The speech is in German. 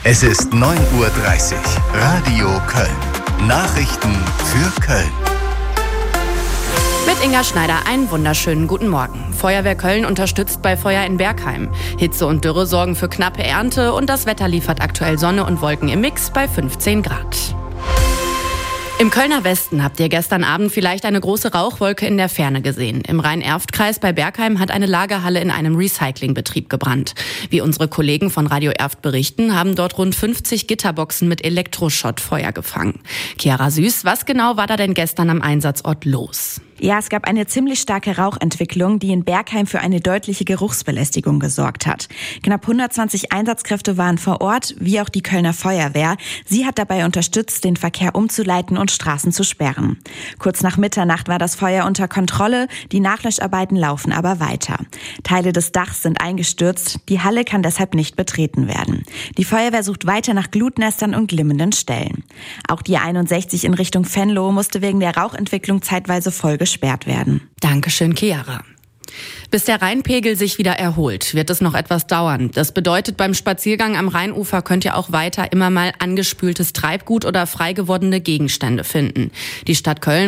Es ist 9:30 Uhr. Radio Köln. Nachrichten für Köln. Mit Inga Schneider einen wunderschönen guten Morgen. Feuerwehr Köln unterstützt bei Feuer in Bergheim. Hitze und Dürre sorgen für knappe Ernte und das Wetter liefert aktuell Sonne und Wolken im Mix bei 15 Grad. Im Kölner Westen habt ihr gestern Abend vielleicht eine große Rauchwolke in der Ferne gesehen. Im Rhein-Erft-Kreis bei Bergheim hat eine Lagerhalle in einem Recyclingbetrieb gebrannt. Wie unsere Kollegen von Radio Erft berichten, haben dort rund 50 Gitterboxen mit Elektroschrott Feuer gefangen. Chiara Süß, was genau war da denn gestern am Einsatzort los? Ja, es gab eine ziemlich starke Rauchentwicklung, die in Bergheim für eine deutliche Geruchsbelästigung gesorgt hat. Knapp 120 Einsatzkräfte waren vor Ort, wie auch die Kölner Feuerwehr. Sie hat dabei unterstützt, den Verkehr umzuleiten und Straßen zu sperren. Kurz nach Mitternacht war das Feuer unter Kontrolle, die Nachlöscharbeiten laufen aber weiter. Teile des Dachs sind eingestürzt, die Halle kann deshalb nicht betreten werden. Die Feuerwehr sucht weiter nach Glutnestern und glimmenden Stellen. Auch die 61 in Richtung Venlo musste wegen der Rauchentwicklung zeitweise voll gesperrt werden. Dankeschön, Chiara. Bis der Rheinpegel sich wieder erholt, wird es noch etwas dauern. Das bedeutet, beim Spaziergang am Rheinufer könnt ihr auch weiter immer mal angespültes Treibgut oder frei gewordene Gegenstände finden. Die Stadt Köln